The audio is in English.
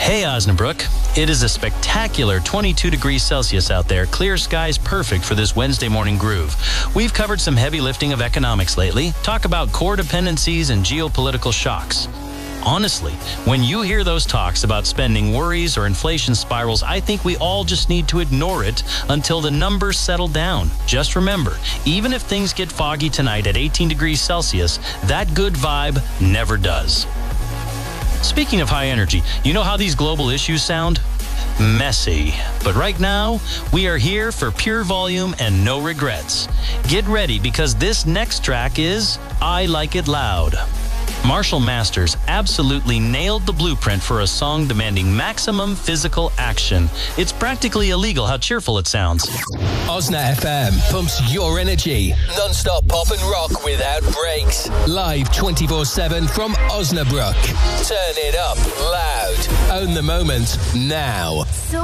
Hey Osnabrück, it is a spectacular 22 degrees Celsius out there. Clear skies perfect for this Wednesday morning groove. We've covered some heavy lifting of economics lately, talk about core dependencies and geopolitical shocks. Honestly, when you hear those talks about spending worries or inflation spirals, I think we all just need to ignore it until the numbers settle down. Just remember, even if things get foggy tonight at 18 degrees Celsius, that good vibe never does. Speaking of high energy, you know how these global issues sound? Messy. But right now, we are here for pure volume and no regrets. Get ready because this next track is I Like It Loud. Marshall Masters absolutely nailed the blueprint for a song demanding maximum physical action. It's practically illegal how cheerful it sounds. Osna FM pumps your energy. Non-stop pop and rock without breaks. Live 24/7 from Osnabrück. Turn it up loud. Own the moment now.